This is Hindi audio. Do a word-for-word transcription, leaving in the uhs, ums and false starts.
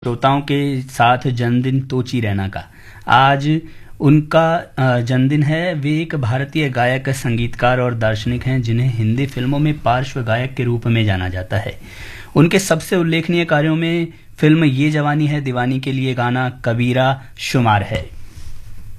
श्रोताओं के साथ जन्मदिन तोची रैना का। आज उनका अ, जन्मदिन है। वे एक भारतीय गायक, संगीतकार और दार्शनिक हैं जिन्हें हिंदी फिल्मों में पार्श्व गायक के रूप में जाना जाता है। उनके सबसे उल्लेखनीय कार्यों में फिल्म ये जवानी है दीवानी के लिए गाना कबीरा शुमार है।